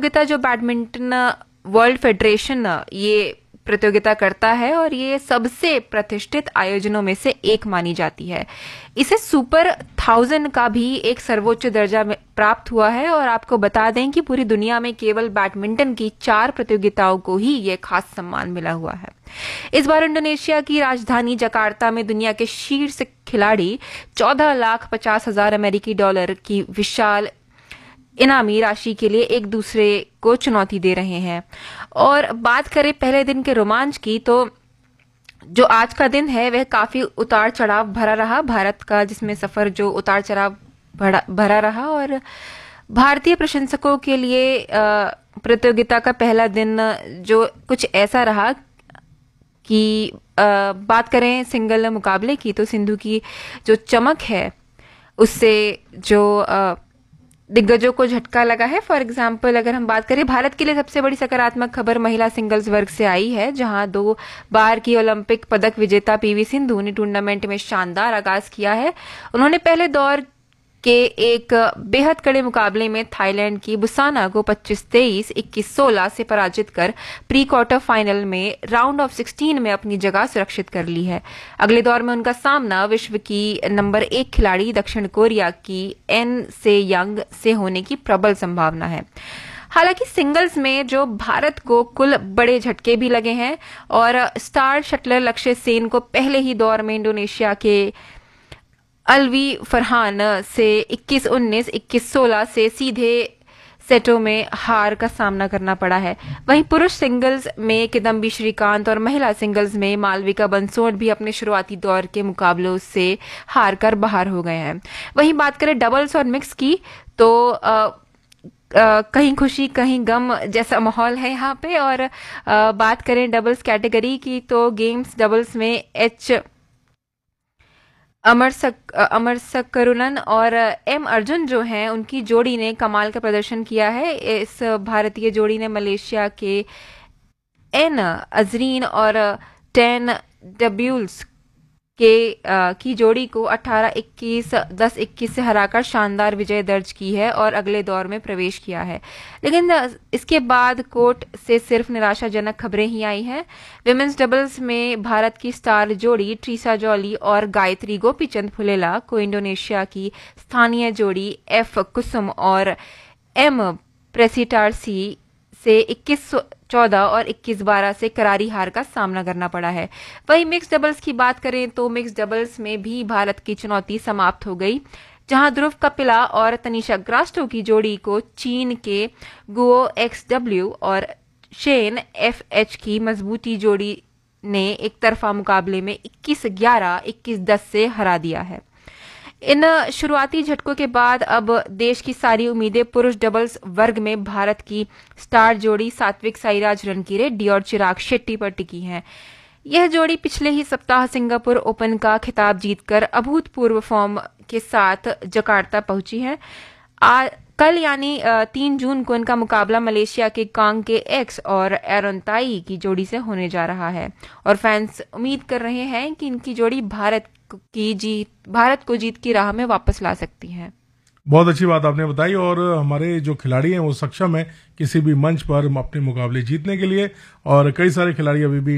प्रतियोगिता जो badminton world federation ये प्रतियोगिता करता है और ये सबसे प्रतिष्ठित आयोजनों में से एक मानी जाती है। इसे सुपर 1000 का भी एक सर्वोच्च दर्जा प्राप्त हुआ है और आपको बता दें कि पूरी दुनिया में केवल बैडमिंटन की 4 प्रतियोगिताओं को ही ये खास सम्मान मिला हुआ है। इस बार इंडोनेशिया की राजधानी जकार्ता में दुनिया के शीर्ष खिलाड़ी 14,50,000 अमेरिकी डॉलर की विशाल इनामी राशि के लिए एक दूसरे को चुनौती दे रहे हैं। और बात करें पहले दिन के रोमांच की, तो जो आज का दिन है वह काफी उतार चढ़ाव भरा रहा। भारत का जिसमें सफर जो उतार चढ़ाव भरा रहा और भारतीय प्रशंसकों के लिए प्रतियोगिता का पहला दिन जो कुछ ऐसा रहा कि बात करें सिंगल मुकाबले की, तो सिंधु की जो चमक है उससे जो दिग्गजों को झटका लगा है। फॉर एग्जाम्पल अगर हम बात करें, भारत के लिए सबसे बड़ी सकारात्मक खबर महिला सिंगल्स वर्ग से आई है, जहां 2 बार की ओलंपिक पदक विजेता पीवी सिंधु ने टूर्नामेंट में शानदार आगाज किया है। उन्होंने पहले दौर के एक बेहद कड़े मुकाबले में थाईलैंड की बुसाना को 25-23, 21-16 से पराजित कर प्री क्वार्टर फाइनल में राउंड ऑफ 16 में अपनी जगह सुरक्षित कर ली है। अगले दौर में उनका सामना विश्व की नंबर 1 खिलाड़ी दक्षिण कोरिया की एन से यंग से होने की प्रबल संभावना है। हालांकि सिंगल्स में जो भारत को कुल बड़े झटके भी लगे हैं और स्टार शटलर लक्ष्य सेन को पहले ही दौर में इंडोनेशिया के अलवी फरहान से 21-19, 21-16 से सीधे सेटों में हार का सामना करना पड़ा है। वहीं पुरुष सिंगल्स में किदम्बी श्रीकांत और महिला सिंगल्स में मालविका बंसोड भी अपने शुरुआती दौर के मुकाबलों से हार कर बाहर हो गए हैं। वहीं बात करें डबल्स और मिक्स की, तो कहीं खुशी कहीं गम जैसा माहौल है यहाँ पे। और बात करें डबल्स कैटेगरी की, तो गेम्स डबल्स में अमरसक करुणन और एम अर्जुन जो हैं उनकी जोड़ी ने कमाल का प्रदर्शन किया है। इस भारतीय जोड़ी ने मलेशिया के एन अजरीन और 10 डब्यूल्स की जोड़ी को 18-21, 10-21 से हराकर शानदार विजय दर्ज की है और अगले दौर में प्रवेश किया है। लेकिन इसके बाद कोर्ट से सिर्फ निराशाजनक खबरें ही आई हैं। विमेंस डबल्स में भारत की स्टार जोड़ी ट्रीसा जॉली और गायत्री गोपीचंद फुलेला को इंडोनेशिया की स्थानीय जोड़ी एफ कुसुम और एम प्रेसिटारसी से 21-14 और 21-12 से करारी हार का सामना करना पड़ा है। वहीं मिक्स डबल्स की बात करें तो मिक्स डबल्स में भी भारत की चुनौती समाप्त हो गई, जहां ध्रुव कपिला और तनिषा ग्रास्टो की जोड़ी को चीन के गुओ XW और शेन FH की मजबूती जोड़ी ने एक तरफा मुकाबले में 21-11, 21-10 से हरा दिया है। इन शुरुआती झटकों के बाद अब देश की सारी उम्मीदें पुरुष डबल्स वर्ग में भारत की स्टार जोड़ी सात्विक साईराज रनकीरेड्डी और चिराग शेट्टी पर टिकी है। यह जोड़ी पिछले ही सप्ताह सिंगापुर ओपन का खिताब जीतकर अभूतपूर्व फॉर्म के साथ जकार्ता पहुंची है। कल यानी 3 जून को इनका मुकाबला मलेशिया के कांग के एक्स और एरोन ताई की जोड़ी से होने जा रहा है और फैंस उम्मीद कर रहे हैं कि इनकी जोड़ी भारत को जीत की राह में वापस ला सकती है। बहुत अच्छी बात आपने बताई और हमारे जो खिलाड़ी हैं वो सक्षम है किसी भी मंच पर अपने मुकाबले जीतने के लिए और कई सारे खिलाड़ी अभी भी